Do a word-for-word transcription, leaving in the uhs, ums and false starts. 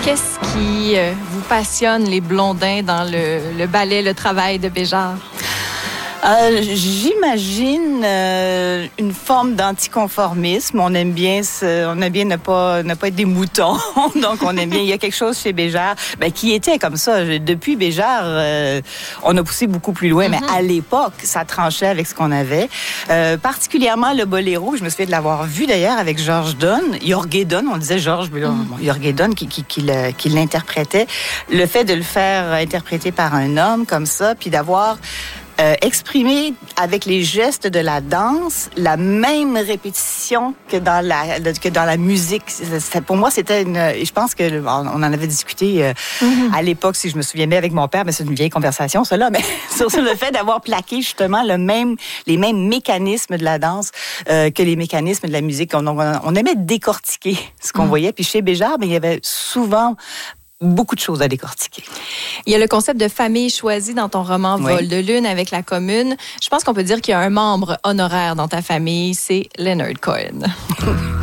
Qu'est-ce qui euh, vous passionne, les Blondins, dans le, le ballet, le travail de Béjart? Euh, j'imagine euh, une forme d'anticonformisme. On aime bien, ce, on aime bien ne pas ne pas être des moutons. Donc on aime bien. Il y a quelque chose chez Béjart, ben, qui était comme ça. Depuis Béjart, euh, on a poussé beaucoup plus loin, mm-hmm. mais à l'époque, ça tranchait avec ce qu'on avait. Euh, particulièrement le boléro. Je me souviens de l'avoir vu d'ailleurs avec George Dunn, Jorge Dunn. On disait George, mais là, mm. bon, Jorge Dunn qui qui, qui, le, qui l'interprétait. Le fait de le faire interpréter par un homme comme ça, puis d'avoir Euh, exprimer avec les gestes de la danse la même répétition que dans la que dans la musique. C'est, pour moi, c'était une. Je pense que on en avait discuté euh, mm-hmm. à l'époque, si je me souviens bien, avec mon père, mais c'est une vieille conversation, cela. Mais sur, sur le fait d'avoir plaqué justement le même les mêmes mécanismes de la danse euh, que les mécanismes de la musique. On, on, on aimait décortiquer ce qu'on mm. voyait. Puis chez Béjart, ben, il y avait souvent beaucoup de choses à décortiquer. Il y a le concept de famille choisie dans ton roman Vol oui. de lune avec la commune. Je pense qu'on peut dire qu'il y a un membre honoraire dans ta famille, c'est Leonard Cohen.